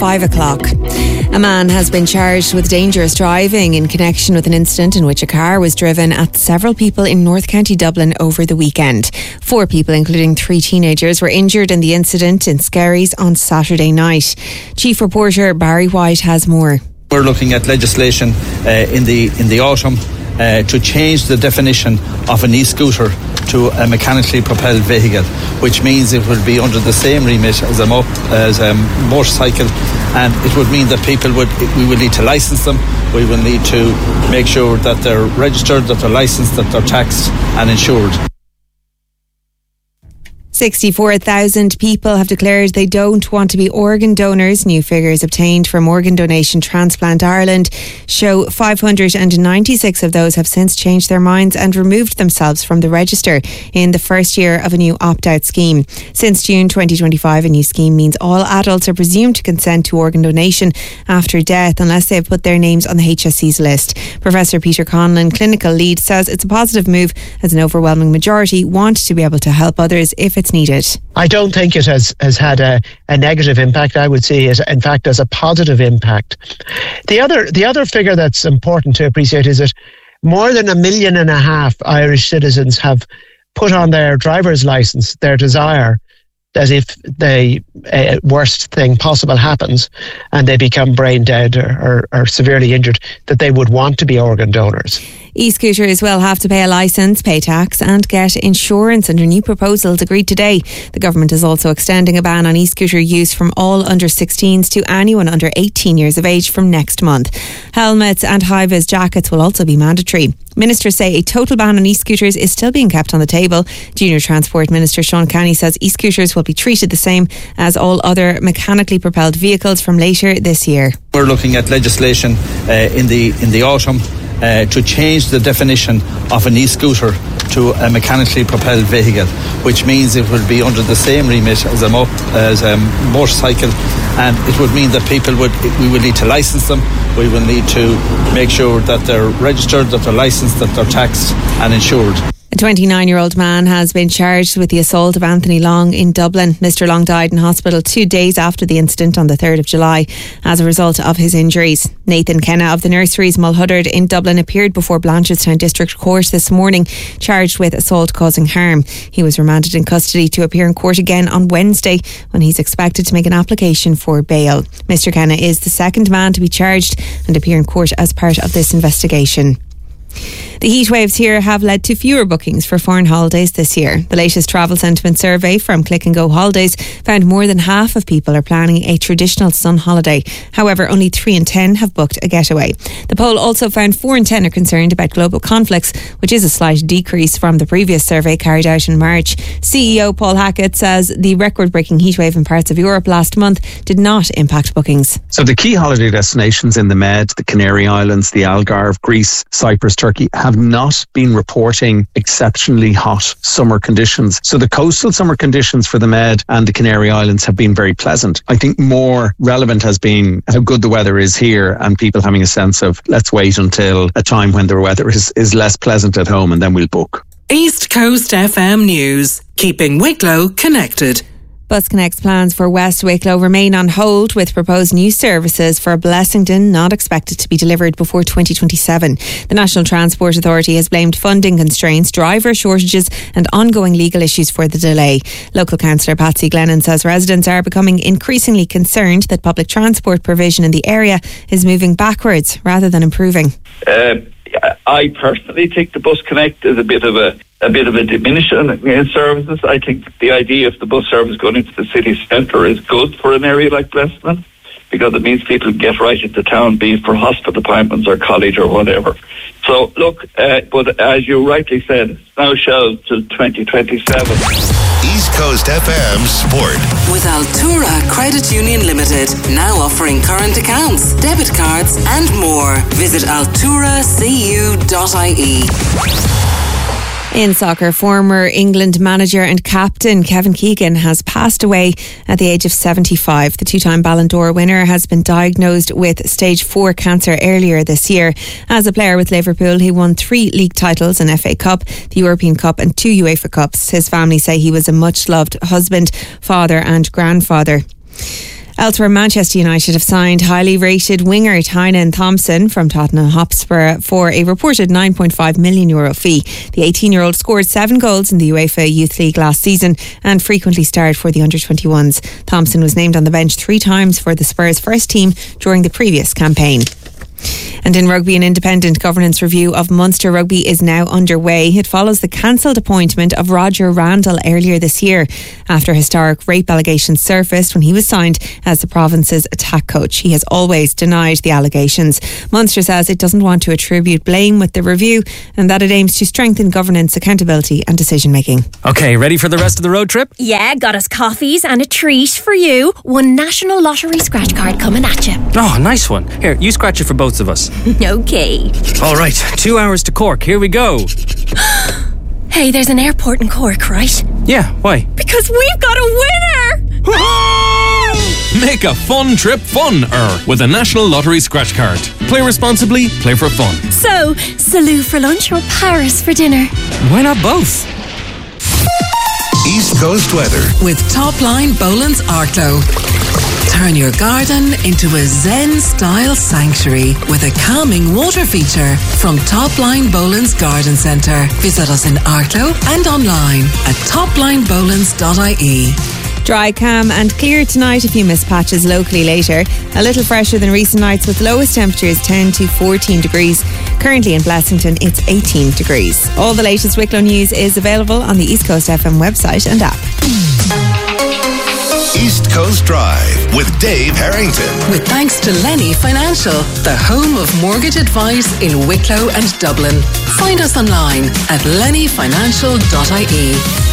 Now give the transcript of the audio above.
5 o'clock. A man has been charged with dangerous driving in connection with an incident in which a car was driven at several people in North County Dublin over the weekend. 4 people, including 3 teenagers, were injured in the incident in Skerries on Saturday night. Chief Reporter Barry White has more. We're looking at legislation in the autumn to change the definition of an e-scooter to a mechanically propelled vehicle, which means it will be under the same remit as a motorcycle, and it would mean that we will need to license them. We will need to make sure that they're registered, that they're licensed, that they're taxed and insured. 64,000 people have declared they don't want to be organ donors. New figures obtained from Organ Donation Transplant Ireland show 596 of those have since changed their minds and removed themselves from the register in the first year of a new opt-out scheme. Since June 2025, a new scheme means all adults are presumed to consent to organ donation after death unless they have put their names on the HSC's list. Professor Peter Conlon, clinical lead, says it's a positive move as an overwhelming majority want to be able to help others if it's needed. I don't think it has had a negative impact. I would see it, in fact, as a positive impact. The other figure that's important to appreciate is that more than 1.5 million Irish citizens have put on their driver's licence their desire that if the worst thing possible happens and they become brain dead or severely injured, that they would want to be organ donors. E-scooters will have to pay a licence, pay tax and get insurance under new proposals agreed today. The government is also extending a ban on e-scooter use from all under 16s to anyone under 18 years of age from next month. Helmets and high-vis jackets will also be mandatory. Ministers say a total ban on e-scooters is still being kept on the table. Junior Transport Minister Sean Canny says e-scooters will be treated the same as all other mechanically propelled vehicles from later this year. We're looking at legislation in the autumn to change the definition of an e-scooter to a mechanically propelled vehicle, which means it will be under the same remit as a motorcycle, and it would mean that we will need to license them. We will need to make sure that they're registered, that they're licensed, that they're taxed and insured. A 29-year-old man has been charged with the assault of Anthony Long in Dublin. Mr. Long died in hospital 2 days after the incident on the 3rd of July as a result of his injuries. Nathan Kenna of the Nurseries Mulhuddard in Dublin appeared before Blanchardstown District Court this morning, charged with assault causing harm. He was remanded in custody to appear in court again on Wednesday when he's expected to make an application for bail. Mr. Kenna is the second man to be charged and appear in court as part of this investigation. The heat waves here have led to fewer bookings for foreign holidays this year. The latest travel sentiment survey from Click and Go Holidays found more than half of people are planning a traditional sun holiday. However, only 3 in 10 have booked a getaway. The poll also found 4 in 10 are concerned about global conflicts, which is a slight decrease from the previous survey carried out in March. CEO Paul Hackett says the record-breaking heatwave in parts of Europe last month did not impact bookings. So the key holiday destinations in the Med, the Canary Islands, the Algarve, Greece, Cyprus, Turkey have not been reporting exceptionally hot summer conditions. So the coastal summer conditions for the Med and the Canary Islands have been very pleasant. I think more relevant has been how good the weather is here and people having a sense of let's wait until a time when the weather is less pleasant at home and then we'll book. East Coast FM News, keeping Wicklow connected. BusConnect's plans for West Wicklow remain on hold, with proposed new services for Blessington not expected to be delivered before 2027. The National Transport Authority has blamed funding constraints, driver shortages and ongoing legal issues for the delay. Local councillor Patsy Glennon says residents are becoming increasingly concerned that public transport provision in the area is moving backwards rather than improving. I personally think the BusConnect is a bit of a diminishing in services. I think the idea of the bus service going into the city centre is good for an area like Blessington, because it means people get right into town, be it for hospital appointments or college or whatever. So look, but as you rightly said, it's now shelved till 2027. East Coast FM Sport. With Altura Credit Union Limited, now offering current accounts, debit cards and more. Visit alturacu.ie. In soccer, former England manager and captain Kevin Keegan has passed away at the age of 75. The two-time Ballon d'Or winner has been diagnosed with stage 4 cancer earlier this year. As a player with Liverpool, he won 3 league titles, an FA Cup, the European Cup and 2 UEFA Cups. His family say he was a much-loved husband, father and grandfather. Elsewhere, Manchester United have signed highly rated winger Tynan Thompson from Tottenham Hotspur for a reported €9.5 million fee. The 18-year-old scored 7 goals in the UEFA Youth League last season and frequently starred for the under-21s. Thompson was named on the bench 3 times for the Spurs' first team during the previous campaign. And in rugby, an independent governance review of Munster Rugby is now underway. It follows the cancelled appointment of Roger Randall earlier this year after historic rape allegations surfaced when he was signed as the province's attack coach. He has always denied the allegations. Munster says it doesn't want to attribute blame with the review and that it aims to strengthen governance, accountability and decision making. Okay, ready for the rest of the road trip? Yeah, got us coffees and a treat for you. 1 National Lottery scratch card coming at you. Oh, nice one. Here, you scratch it for both of us. Okay. All right, 2 hours to Cork. Here we go. Hey, there's an airport in Cork, right? Yeah, why? Because we've got a winner! Make a fun trip fun-er with a National Lottery scratch card. Play responsibly, play for fun. So, Salou for lunch or Paris for dinner? Why not both? East Coast weather. With Topline Boland's Arklow. Turn your garden into a Zen-style sanctuary with a calming water feature from Topline Boland's Garden Centre. Visit us in Arklow and online at toplinebolands.ie. Dry, calm and clear tonight. A few mist patches locally later. A little fresher than recent nights with lowest temperatures 10 to 14 degrees. Currently in Blessington it's 18 degrees. All the latest Wicklow news is available on the East Coast FM website and app. East Coast Drive with Dave Harrington. With thanks to Lenny Financial, the home of mortgage advice in Wicklow and Dublin. Find us online at lennyfinancial.ie.